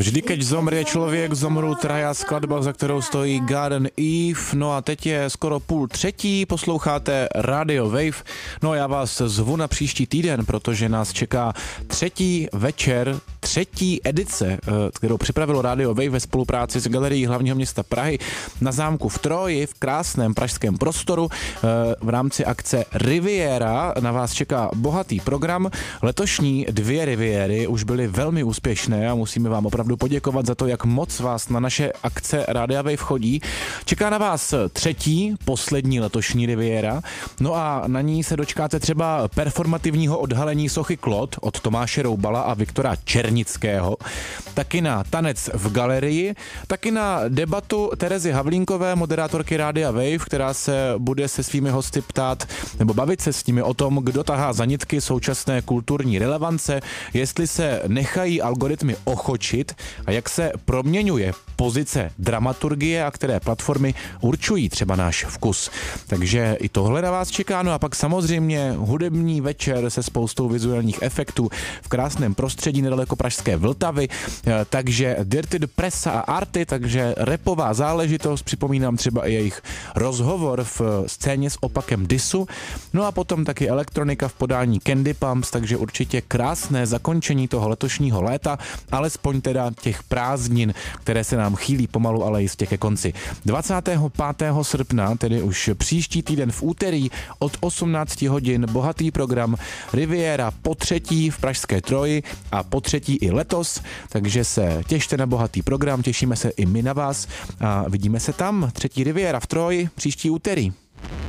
Vždy, keď zomrie člověk, zomrú traja, skladba, za kterou stojí Garden Eve. No a teď je skoro 2:30, posloucháte Radio Wave. No a já vás zvu na příští týden, protože nás čeká třetí večer, třetí edice, kterou připravilo Radio Wave ve spolupráci s Galerií hlavního města Prahy na zámku v Troji v krásném pražském prostoru. V rámci akce Riviera na vás čeká bohatý program. Letošní 2 Riviéry už byly velmi úspěšné a musíme vám opravdu poděkovat za to, jak moc vás na naše akce Radia Wave chodí. Čeká na vás třetí, poslední letošní Riviera. No a na ní se dočkáte třeba performativního odhalení sochy Claude od Tomáše Roubala a Viktora Černického, taky na tanec v galerii, taky na debatu Terezy Havlínkové, moderátorky Radia Wave, která se bude se svými hosty ptát nebo bavit se s nimi o tom, kdo tahá za nitky současné kulturní relevance, jestli se nechají algoritmy ochočit a jak se proměňuje pozice dramaturgie a které platformy určují třeba náš vkus. Takže i tohle na vás čeká, no a pak samozřejmě hudební večer se spoustou vizuálních efektů v krásném prostředí nedaleko pražské Vltavy, takže Dirty Pressa a Arty, takže rapová záležitost, připomínám třeba i jejich rozhovor v scéně s opakem Disu, no a potom taky elektronika v podání Candy Pumps, takže určitě krásné zakončení toho letošního léta, alespoň teda těch prázdnin, které se nám chýlí pomalu, ale jistě ke konci. 25. srpna, tedy už příští týden v úterý od 18 hodin bohatý program Riviera potřetí v pražské Troji a potřetí i letos, takže se těšte na bohatý program, těšíme se i my na vás a vidíme se tam, třetí Riviera v Troji příští úterý.